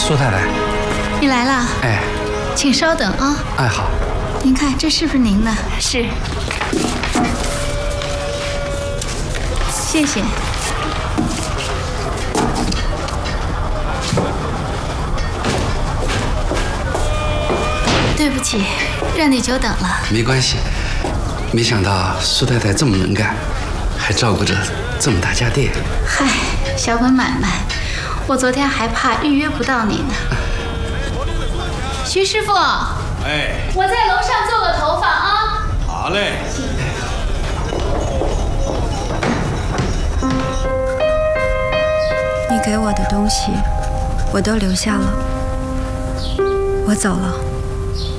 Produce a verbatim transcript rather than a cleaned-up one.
苏太太， 你来了。 哎， 请稍等啊。 哎，好。 您看，这是不是您的？ 是。 谢谢。对不起，让你久等了。 没关系，没想到苏太太这么能干，还照顾着这么大家店。 嗨，小本买卖，我昨天还怕预约不到你呢。徐师傅， 哎， 我在楼上做个头发啊。 好嘞。 你给我的东西，我都留下了。我走了。